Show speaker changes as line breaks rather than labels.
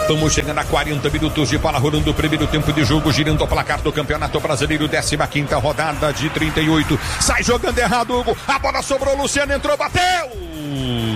Vamos chegando a 40 minutos de bola rolando o primeiro tempo de jogo, girando o placar do Campeonato Brasileiro, 15ª rodada de 38. Sai jogando errado, Hugo. A bola sobrou, Luciano entrou, bateu!